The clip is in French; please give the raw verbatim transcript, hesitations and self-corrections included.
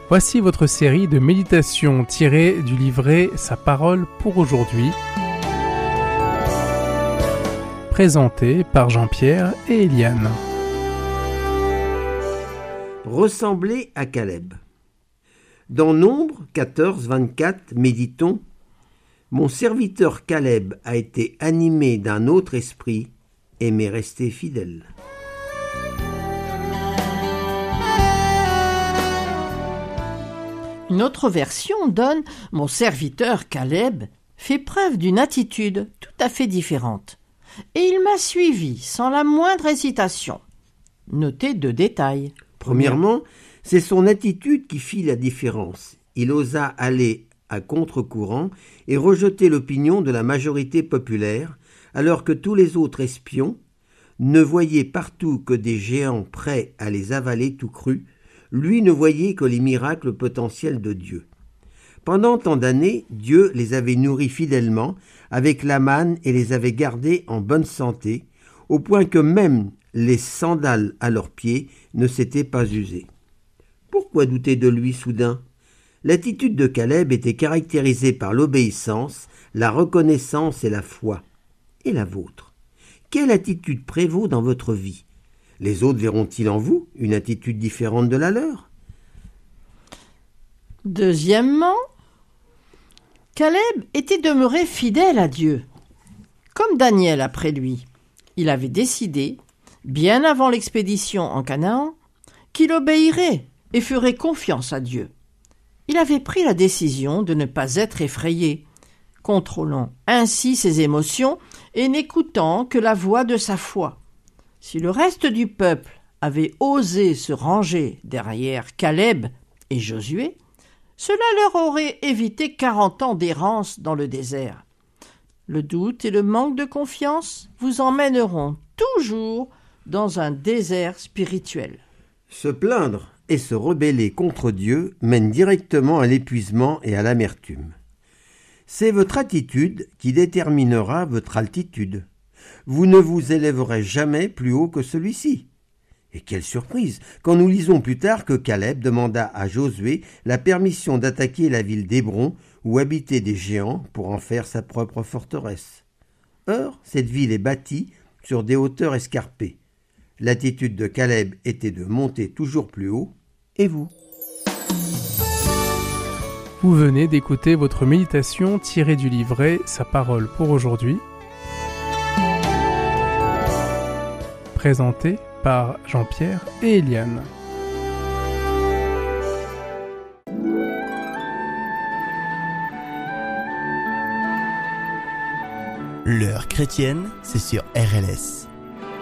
Voici votre série de méditations tirées du livret Sa parole pour aujourd'hui, présentée par Jean-Pierre et Eliane. Ressembler à Caleb. Dans Nombre quatorze, vingt-quatre, méditons « Mon serviteur Caleb a été animé d'un autre esprit et m'est resté fidèle. » Une autre version donne « Mon serviteur Caleb fait preuve d'une attitude tout à fait différente, et il m'a suivi sans la moindre hésitation. » Notez deux détails. Premièrement, c'est son attitude qui fit la différence. Il osa aller à contre-courant et rejeter l'opinion de la majorité populaire, alors que tous les autres espions ne voyaient partout que des géants prêts à les avaler tout crus. Lui ne voyait que les miracles potentiels de Dieu. Pendant tant d'années, Dieu les avait nourris fidèlement avec la manne et les avait gardés en bonne santé, au point que même les sandales à leurs pieds ne s'étaient pas usées. Pourquoi douter de lui soudain ? L'attitude de Caleb était caractérisée par l'obéissance, la reconnaissance et la foi. Et la vôtre ? Quelle attitude prévaut dans votre vie ? Les autres verront-ils en vous une attitude différente de la leur ? Deuxièmement, Caleb était demeuré fidèle à Dieu. Comme Daniel après lui, il avait décidé, bien avant l'expédition en Canaan, qu'il obéirait et ferait confiance à Dieu. Il avait pris la décision de ne pas être effrayé, contrôlant ainsi ses émotions et n'écoutant que la voix de sa foi. Si le reste du peuple avait osé se ranger derrière Caleb et Josué, cela leur aurait évité quarante ans d'errance dans le désert. Le doute et le manque de confiance vous emmèneront toujours dans un désert spirituel. Se plaindre et se rebeller contre Dieu mène directement à l'épuisement et à l'amertume. C'est votre attitude qui déterminera votre altitude. Vous ne vous élèverez jamais plus haut que celui-ci. Et quelle surprise, quand nous lisons plus tard que Caleb demanda à Josué la permission d'attaquer la ville d'Hébron où habitaient des géants pour en faire sa propre forteresse. Or, cette ville est bâtie sur des hauteurs escarpées. L'attitude de Caleb était de monter toujours plus haut. Et vous ? Vous venez d'écouter votre méditation tirée du livret Sa parole pour aujourd'hui, présenté par Jean-Pierre et Eliane. L'heure chrétienne, c'est sur R L S.